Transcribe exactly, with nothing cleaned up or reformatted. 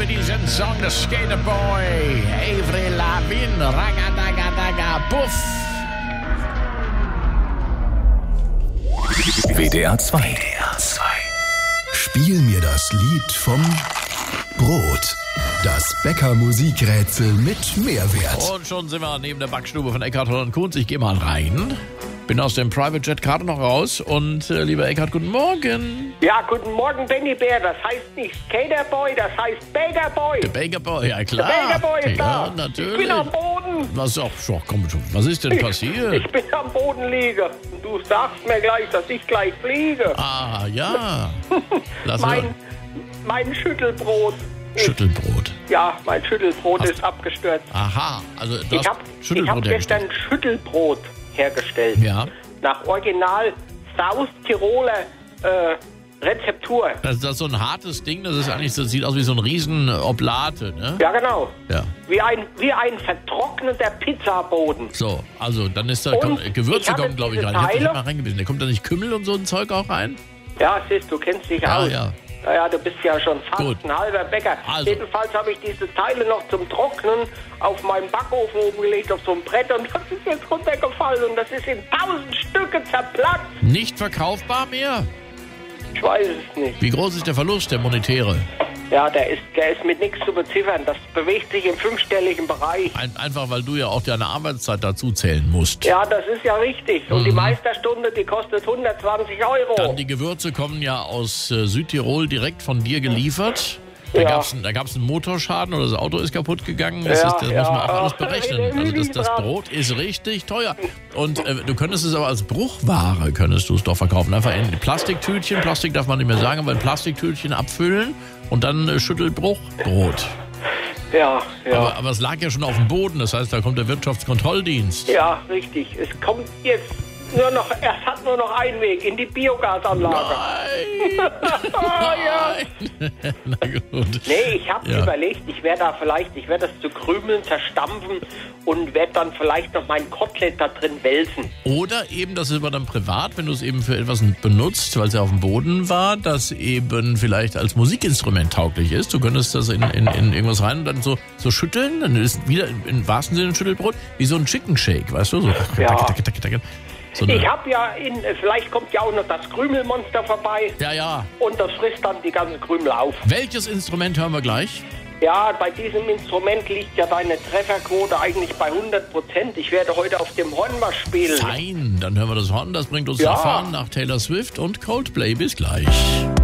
diesen Song des Skater Boy. Avril Lavigne, Ragadagadaga, Puff. W D R zwei. W D R zwei. Spiel mir das Lied vom Brot. Das Bäcker-Musikrätsel mit Mehrwert. Und schon sind wir neben der Backstube von Eckhard Holland Kunz. Ich gehe mal rein. Bin aus dem Private Jet gerade noch raus. Und äh, lieber Eckhard, guten Morgen. Ja, guten Morgen, Benny Bär. Das heißt nicht Skater Boy, das heißt Baker Boy. Der Baker Boy, ja klar. Der Baker Boy ist ja, da. natürlich. Ich bin am Boden. Was auch schon, komm schon. Was ist denn passiert? Ich bin am Boden liege. Und du sagst mir gleich, dass ich gleich fliege. Ah, ja. Lass mein, mal. mein Schüttelbrot. Schüttelbrot. Ja, mein Schüttelbrot Hast- ist abgestürzt. Aha, also du Ich hast habe hab Schüttelbrot gestern hergestellt. Schüttelbrot hergestellt. Ja. Nach Original South-Tiroler äh, Rezeptur. Das ist das so ein hartes Ding, das ist eigentlich so, sieht aus wie so ein riesen Oblate, ne? Ja, genau. Ja. Wie ein, wie ein vertrockneter Pizzaboden. So, also dann ist da, Und komm, Gewürze ich habe kommen, glaube ich, diese rein. Ich habe Teile- nicht mal reingebissen. Da kommt da nicht Kümmel und so ein Zeug auch rein? Ja, siehst du, kennst dich Ja, aus. ja. Naja, du bist ja schon fast Gut. ein halber Bäcker. Also. Jedenfalls habe ich diese Teile noch zum Trocknen auf meinen Backofen oben gelegt, auf so ein Brett, und das ist jetzt runtergefallen und das ist in tausend Stücke zerplatzt. Nicht verkaufbar mehr? Ich weiß es nicht. Wie groß ist der Verlust, der monetäre? Ja, der ist, der ist mit nichts zu beziffern. Das bewegt sich im fünfstelligen Bereich. Ein, einfach, weil du ja auch deine Arbeitszeit dazu zählen musst. Ja, das ist ja richtig. Und die Meisterstunde, die kostet hundertzwanzig Euro. Dann die Gewürze kommen ja aus äh, Südtirol direkt von dir geliefert. Da Ja. gab's einen, da gab's einen Motorschaden oder das Auto ist kaputt gegangen. Das, Ja, ist, das ja. muss man auch alles Ach, berechnen. Also das, das Brot ist richtig teuer. Und äh, du könntest es aber als Bruchware, könntest du es doch verkaufen. Einfach in Plastiktütchen, Plastik darf man nicht mehr sagen, aber in Plastiktütchen abfüllen und dann äh, Schüttelbruchbrot. Ja, ja. Aber, aber es lag ja schon auf dem Boden, das heißt, da kommt der Wirtschaftskontrolldienst. Ja, richtig. Es kommt jetzt nur noch, es hat nur noch einen Weg, in die Biogasanlage. Nein! Ah, ja. Nein. Na gut. Nee, ich habe Ja. überlegt, ich werde da vielleicht, ich werde das zu Krümeln zerstampfen und werde dann vielleicht noch mein Kotelett da drin wälzen. Oder eben, das ist aber dann privat, wenn du es eben für etwas benutzt, weil es ja auf dem Boden war, das eben vielleicht als Musikinstrument tauglich ist. Du könntest das in, in, in irgendwas rein und dann so, so schütteln, dann ist wieder im wahrsten Sinne ein Schüttelbrot, wie so ein Chicken Shake, weißt du? So, Ja. so eine, Ich habe ja in, vielleicht kommt ja auch noch das Krümelmonster vorbei ja, ja. und das frisst dann die ganzen Krümel auf. Welches Instrument hören wir gleich? Ja, bei diesem Instrument liegt ja deine Trefferquote eigentlich bei hundert Prozent. Ich werde heute auf dem Horn mal spielen. Fein, dann hören wir das Horn, das bringt uns Ja. nach vorn nach Taylor Swift und Coldplay. Bis gleich.